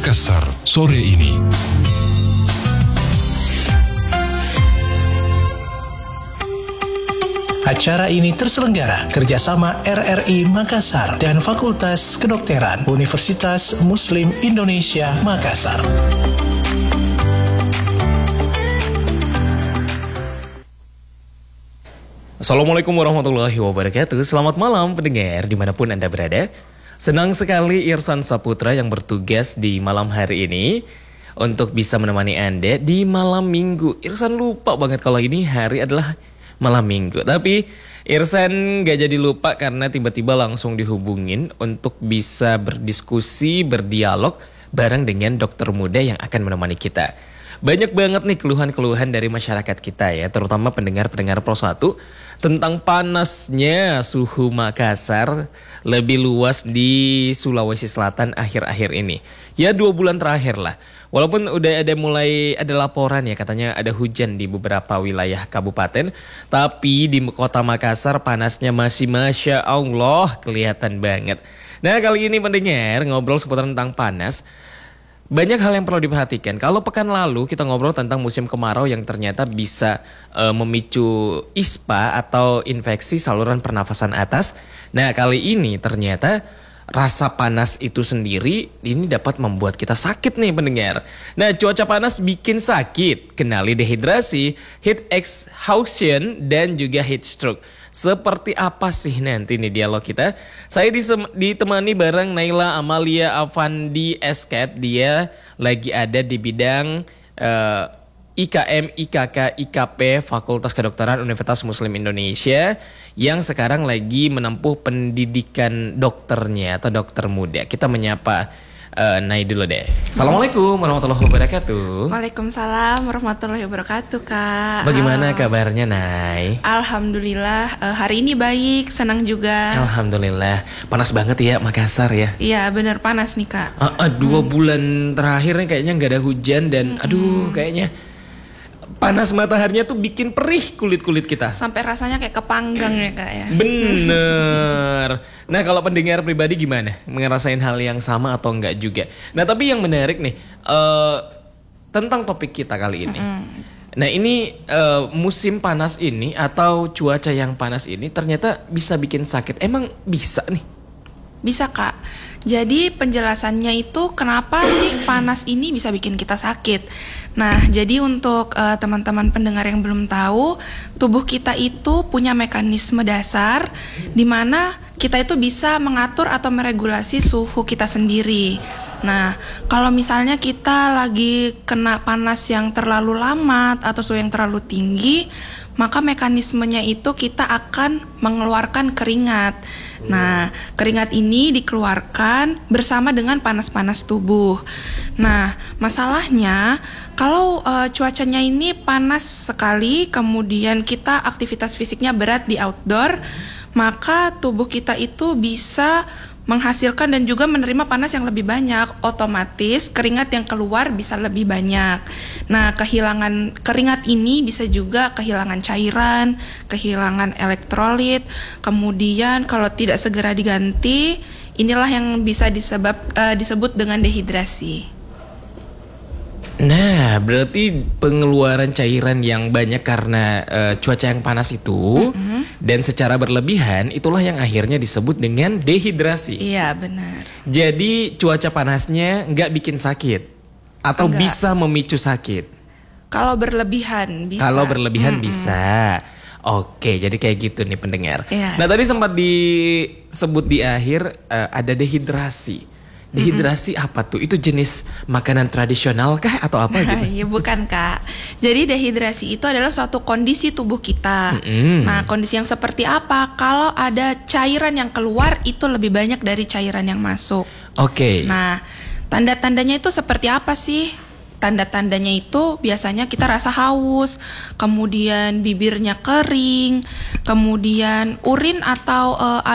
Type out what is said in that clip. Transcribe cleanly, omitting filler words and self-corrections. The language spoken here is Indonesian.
Makassar sore ini. Acara ini terselenggara kerjasama RRI Makassar dan Fakultas Kedokteran Universitas Muslim Indonesia Makassar. Assalamualaikum warahmatullahi wabarakatuh. Selamat malam pendengar dimanapun Anda berada. Senang sekali Irsan Saputra yang bertugas di malam hari ini untuk bisa menemani Anda di malam minggu. Irsan lupa banget kalau ini hari adalah malam minggu. Tapi Irsan gak jadi lupa karena tiba-tiba langsung dihubungin untuk bisa berdiskusi, berdialog bareng dengan dokter muda yang akan menemani kita. Banyak banget nih keluhan-keluhan dari masyarakat kita ya, terutama pendengar-pendengar Pro 1 tentang panasnya suhu Makassar lebih luas di Sulawesi Selatan akhir-akhir ini. Ya 2 bulan terakhir lah. Walaupun udah mulai ada laporan ya katanya ada hujan di beberapa wilayah kabupaten. Tapi di kota Makassar panasnya masih Masya Allah kelihatan banget. Nah kali ini pendengar ngobrol seputar tentang panas. Banyak hal yang perlu diperhatikan. Kalau pekan lalu kita ngobrol tentang musim kemarau yang ternyata bisa memicu ISPA atau infeksi saluran pernafasan atas. Nah kali ini ternyata rasa panas itu sendiri ini dapat membuat kita sakit nih pendengar. Nah cuaca panas bikin sakit. Kenali dehidrasi, heat exhaustion dan juga heat stroke. Seperti apa sih nanti nih dialog kita? Saya ditemani bareng Naila Amalia Avandi Esket. Dia lagi ada di bidang IKM, IKK, IKP Fakultas Kedokteran Universitas Muslim Indonesia yang sekarang lagi menempuh pendidikan dokternya atau dokter muda. Kita menyapa Nay dulu deh. Assalamualaikum warahmatullahi wabarakatuh. Waalaikumsalam warahmatullahi wabarakatuh Kak. Bagaimana kabarnya Nay? Alhamdulillah hari ini baik, senang juga. Alhamdulillah. Panas banget ya Makassar ya? Iya benar panas nih Kak. 2 bulan terakhirnya kayaknya gak ada hujan dan aduh kayaknya panas mataharinya tuh bikin perih kulit-kulit kita. Sampai rasanya kayak kepanggang ya Kak ya. Bener. Nah kalau pendengar pribadi gimana? Ngerasain hal yang sama atau enggak juga? Nah tapi yang menarik nih tentang topik kita kali ini. Nah ini musim panas ini atau cuaca yang panas ini ternyata bisa bikin sakit. Emang bisa nih? Bisa Kak. Jadi penjelasannya itu kenapa sih panas ini bisa bikin kita sakit. Nah jadi untuk teman-teman pendengar yang belum tahu, tubuh kita itu punya mekanisme dasar di mana kita itu bisa mengatur atau meregulasi suhu kita sendiri. Nah kalau misalnya kita lagi kena panas yang terlalu lama atau suhu yang terlalu tinggi, maka mekanismenya itu kita akan mengeluarkan keringat. Nah, keringat ini dikeluarkan bersama dengan panas-panas tubuh. Nah, masalahnya kalau cuacanya ini panas sekali, kemudian kita aktivitas fisiknya berat di outdoor, maka tubuh kita itu bisa menghasilkan dan juga menerima panas yang lebih banyak. Otomatis keringat yang keluar bisa lebih banyak. Nah kehilangan keringat ini bisa juga kehilangan cairan, kehilangan elektrolit. Kemudian kalau tidak segera diganti, inilah yang bisa disebut dengan dehidrasi. Nah, berarti pengeluaran cairan yang banyak karena cuaca yang panas itu dan secara berlebihan itulah yang akhirnya disebut dengan dehidrasi. Iya, benar. Jadi cuaca panasnya nggak bikin sakit atau bisa memicu sakit? Kalau berlebihan bisa. Kalau berlebihan bisa. Oke, jadi kayak gitu nih pendengar. Iya. Nah, tadi sempat disebut di akhir ada dehidrasi. Dehidrasi apa tuh? Itu jenis makanan tradisional kah atau apa gitu? Ya bukan Kak. Jadi dehidrasi itu adalah suatu kondisi tubuh kita. Nah kondisi yang seperti apa? Kalau ada cairan yang keluar itu lebih banyak dari cairan yang masuk. Oke. Nah tanda-tandanya itu seperti apa sih? Tanda-tandanya itu biasanya kita rasa haus, kemudian bibirnya kering, kemudian urin atau